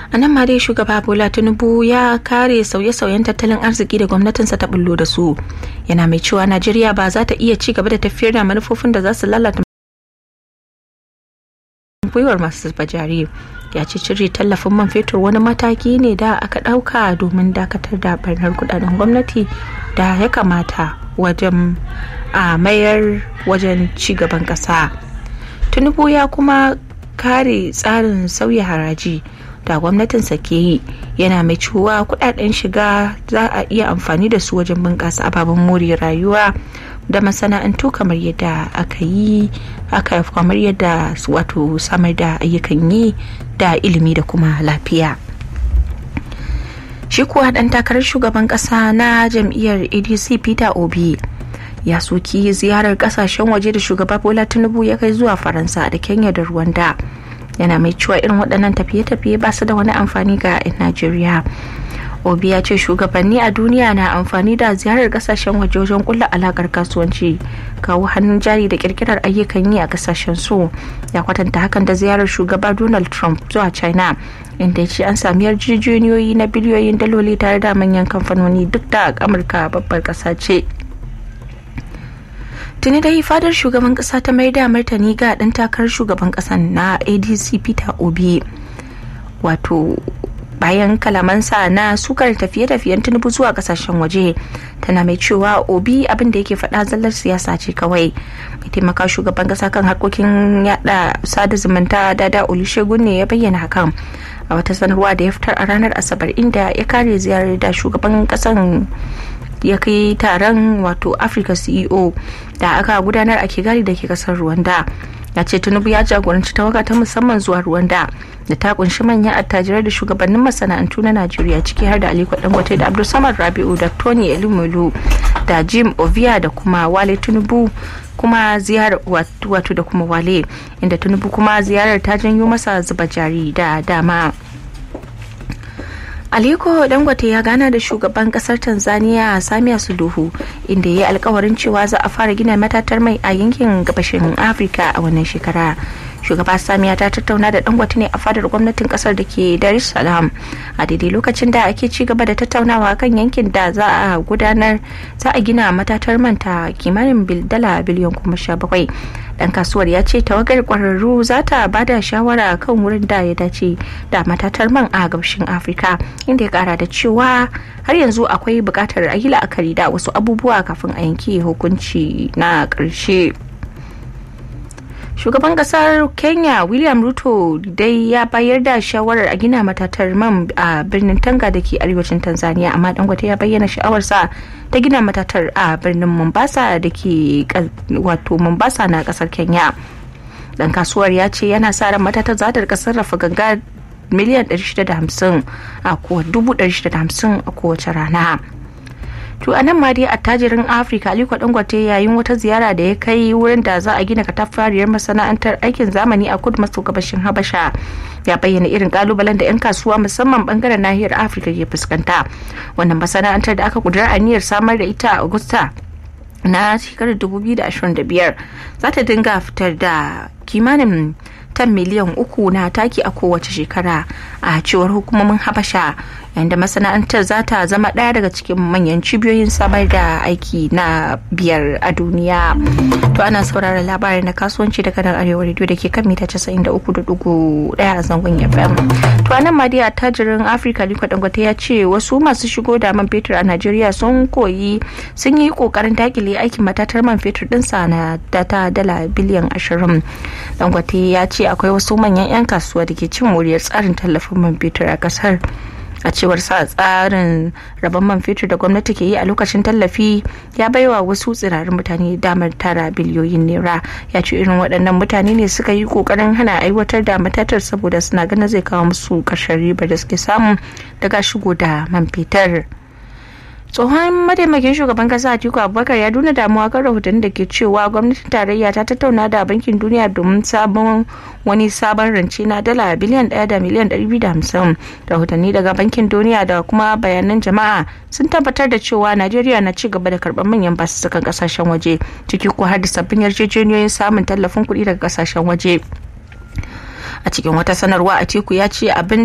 A nan ma dai shugaba Bola Tinubu ya kare sauye-sauyen tattalin arziki da gwamnatinsa ta bullo da su. Yana mai cewa Najeriya ba za ta iya ci gaba da tafiyar da manufofin da za su lalata gwiwar masu zuba jari. Ya ce cire tallafin man fetur wani mataki ne da aka ɗauka domin dakatar da barnar kudaden gwamnati da ya kamata wajen mayar wajen ci gaban ƙasa. Tinubu ya kuma kare tsarin sauya haraji da gwamnatinsa ke yi, yana mai cewa kudaden shiga za a iya amfani da su wajen bunƙasa ababen more rayuwa da masana'antu kamar yadda aka kamar yadda wato samar da ayyukan yi da ilimi da kuma lafiya. Shi kuwa dan takarar shugaban kasa na jam'iyyar ADC Peter Obi ya soki ziyarar kasashen waje da shugaba Bola Tinubu ya kai zuwa Faransa da Kenya da Rwanda. Yana mai cewa irin waɗannan tafiye-tafiye ba su da wani amfani ga 'yan Najeriya. Obi ya ce shugabanni a duniya na amfani da ziyarar kasashen waje wajen kulla alakar kasuwanci, kawo hannun jari da kirkirar ayyukan yi a kasashen su. Ya kwatanta hakan da ziyarar shugaba Donald Trump zuwa China, inda ya ce an sami yarjejeniyoyi na biliyoyin daloli tare da manyan kamfanoni duk da Amurka babbar ƙasa ce. Tuni dai fadar shugaban kasa ta mai da martani ga dan takarar shugaban kasan na ADC Peter Obi, wato bayan kalamansa na sukar tafiye-tafiyen Tinubu zuwa kasashen waje. Tana mai cewa Obi abin da yake faɗa zallar siyasa ce kawai. Mai taimaka shugaban kasa kan harkokin yada sada zumunta Dada Olusegun ne ya bayyana hakan a wata sanarwa da ya fitar a ranar Asabar, inda ya kare ziyarar da shugaban kasan ya kai taron wato Africa CEO da aka gudanar a Kigali da ke kasar Rwanda. Ya ce Tinubu ya jagoranci tawaga ta musamman zuwa Rwanda da ta kunshi manyan attajirai da shugabannin masana'antu na Najeriya, ciki har da Aliko Dangote da Abdulsamad Rabi'u da Tony Elumelu da Jim Ovia da kuma Wale Tinubu. Kuma ziyarar wato da kuma Wale, inda Tinubu kuma ziyarar ta janyo masa zuba jari da dama. Aliko Dangote ya gana da shugaban kasar Tanzania Samia Suluhu, inda ya yi alkawarin cewa za a fara gina matatar mai a yankin gabashin Afirka a wannan shekara. Shugaba Samia ta tattauna da Dangote ne a fadar gwamnatin kasar da ke Dar es Salaam a daidai lokacin da ake ci gaba da tattaunawa kan yankin da za a gina matatar manta kimanin dala biliyan 17. Dan kasuwar ya ce tawagar kwararru za ta bada shawara kan wurin da ya dace da matatar man a gabashin Afirka, inda ya kara da cewa har yanzu akwai bukatar a yi la'akari da wasu abubuwa kafin a yanke hukunci na ƙarshe. Shugaban kasar Kenya William Ruto dai ya bayar da shawarar a gina matatar man a birnin Tanga da ke arewacin Tanzania, amma Dangote ya bayyana sha'awarsa ta gina matatar a birnin Mombasa da ke wato Mombasa na kasar Kenya. Dan kasuwar ya ce yana sa ran matatar za ta rika sarrafa ganga miliyan 650 a kowace rana. To a nan ma dai attajirin Afirka Aliko Dangote yayin wata ziyara da ya kai wurin da za a gina katafariyar masana'antar aikin zamani a kudu maso gabashin Habasha, ya bayyana irin kalubalen da 'yan kasuwa musamman bangaren nahiyar Afirka ke fuskanta. Wannan masana'antar da aka kudura aniyar samar da ita a Agusta na shekarar 2025 za ta dinga fitar da kimanin tan miliyan 3 na taki a kowace shekara a cewar hukumomin Habasha, yadda masana'antar za ta zama ɗaya daga cikin manyan cibiyoyin samar da aiki na 5 a duniya. To ana sauraron labarin na kasuwanci daga nan Arewa Radio da ke kan mita 93.1 a zangon FM. To anan ma dai attajirin Afirka Aliko Dangote ya ce wasu masu shigo da man fetur a Najeriya sun yi kokarin dakile aikin matatar man fetur ɗinsa na data dala biliyan 20. Dangote ya ce akwai wasu manyan 'yan kasuwa da ke cin moriyar tsarin tallafin man fetur a kasar. A cewar sa tsarin rabon man fetur da gwamnati ke yi a lokacin tallafi ya baiwa wasu tsirarin mutane damar tara biliyoyin naira. Ya ce irin waɗannan mutane ne suka yi ƙoƙarin hana aiwatar da matatar saboda suna ganin zai kawo musu ƙarshen ribar da suke samu daga shigo da man fetur. Tsohon mataimakin shugaban kasa Atiku Abubakar ya nuna damuwa kan rahoton da ke cewa gwamnatin tarayya ta tattauna da bankin duniya domin wani sabon rance na dala biliyan 1 da miliyan 250. Rahotanni daga bankin duniya da kuma bayanan jama'a sun tabbatar da cewa Najeriya na ci gaba da karɓar manyan basussukan kasashen waje, ciki ko har da sabbin yarjejeniyoyin samun tallafin kuɗi daga kasashen waje. A cikin wata sanarwa Atiku ya ce abin